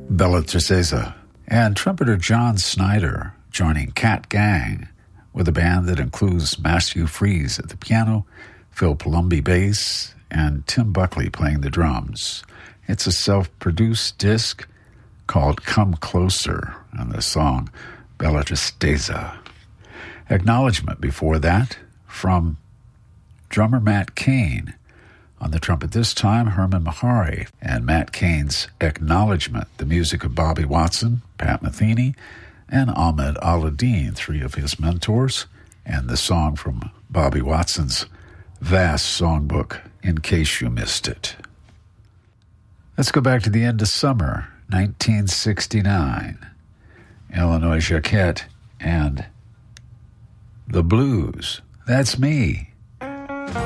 Bella Tristeza, and trumpeter John Snyder joining Cat Gang with a band that includes Matthew Freeze at the piano, Phil Palumbi bass, and Tim Buckley playing the drums. It's a self-produced disc called Come Closer, and the song Bella Tristeza. Acknowledgement before that from drummer Matt Cain. On the trumpet this time, Herman Mahari, and Matt Cain's Acknowledgement, the music of Bobby Watson, Pat Metheny, and Ahmed Aladdin, three of his mentors, and the song from Bobby Watson's vast songbook, In Case You Missed It. Let's go back to the end of summer, 1969. Illinois Jacquet and The Blues. That's me.